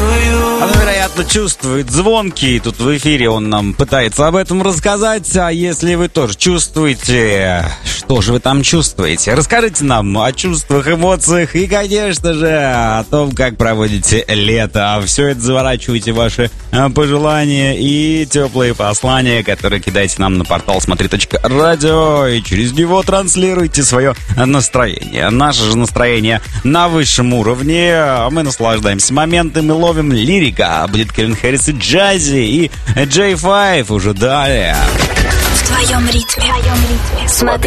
Она, вероятно, чувствует звонкий. Тут в эфире он нам пытается об этом рассказать. А если вы тоже чувствуете, что же вы там чувствуете? Расскажите нам о чувствах, эмоциях и, конечно же, о том, как проводите лето. Все это заворачивайте в ваши пожелания и теплые послания, которые кидаете нам на портал смотри.радио, и через него транслируйте свое настроение. Наше же настроение на высшем уровне. Мы наслаждаемся моментами, ловим лирика. Будет Кельвин Харрис и Джази, и J5 уже далее. В твоем ритме. Смотри.